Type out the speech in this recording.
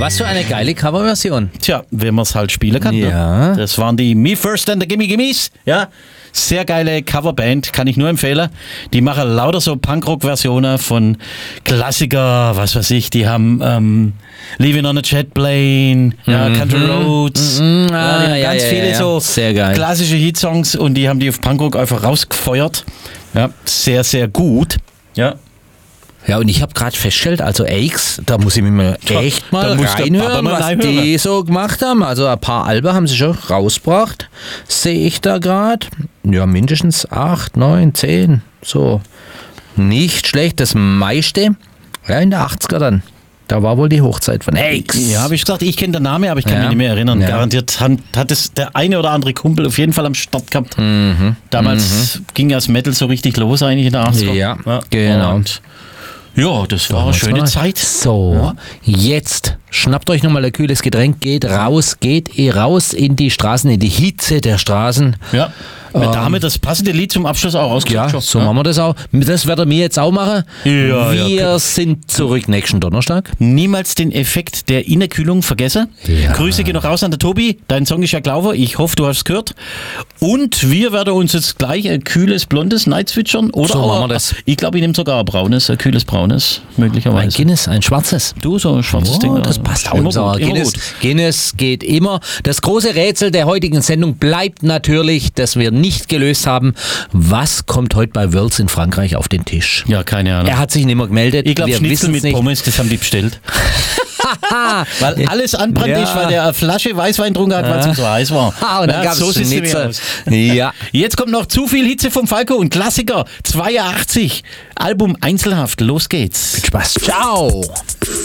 Was für eine geile Coverversion. Tja, wenn man es halt spielen kann. Ja. Ne? Das waren die Me First and the Gimme Gimmes. Ja. Sehr geile Coverband, kann ich nur empfehlen. Die machen lauter so Punkrock-Versionen von Klassiker, was weiß ich. Die haben Living on a Jet Plane, Country Roads. Die haben ganz viele so sehr geil. klassische Hitsongs und die haben die auf Punkrock einfach rausgefeuert. Ja, sehr, sehr gut. Ja. Ja, und ich habe gerade festgestellt, also Aches, da muss ich mir mal echt mal reinhören, was die so gemacht haben. Also ein paar Alben haben sie schon rausgebracht, sehe ich da gerade. Ja, mindestens 8, 9, 10, so. Nicht schlecht, das meiste, ja, in der 80er dann. Da war wohl die Hochzeit von Aches. Ja, habe ich gesagt, ich kenne den Namen, aber ich kann mich nicht mehr erinnern. Ja. Garantiert hat es der eine oder andere Kumpel auf jeden Fall am Start gehabt. Damals ging ja das Metal so richtig los eigentlich in der 80er. Ja, genau. Und ja, das war eine schöne Zeit. So, jetzt schnappt euch nochmal ein kühles Getränk, geht raus in die Straßen, in die Hitze der Straßen. Ja. Da haben wir das passende Lied zum Abschluss auch rausgesucht. Ja, so machen wir das auch. Das werden wir jetzt auch machen. Ja, wir sind zurück nächsten Donnerstag. Niemals den Effekt der Innerkühlung vergessen. Ja. Grüße gehen noch raus an der Tobi. Dein Song ist ja Glaube. Ich hoffe, du hast es gehört. Und wir werden uns jetzt gleich ein kühles Blondes Night zwitschern. Oder so machen wir das. Ich glaube, ich nehme sogar ein kühles Braunes, möglicherweise. Ein Guinness, ein schwarzes. Du, so ein schwarzes Ding. Das passt auch. So, Guinness geht immer. Das große Rätsel der heutigen Sendung bleibt natürlich, dass wir nicht gelöst haben. Was kommt heute bei Worlds in Frankreich auf den Tisch? Ja, keine Ahnung. Er hat sich nicht mehr gemeldet. Ich glaube, Schnitzel mit Pommes, das haben die bestellt. Weil alles anbrannt ist, weil der eine Flasche Weißwein getrunken hat, weil es so heiß war. Und dann gab es Schnitzel. Ja. Jetzt kommt noch zu viel Hitze vom Falco und Klassiker 82. Album Einzelhaft. Los geht's. Viel Spaß. Ciao.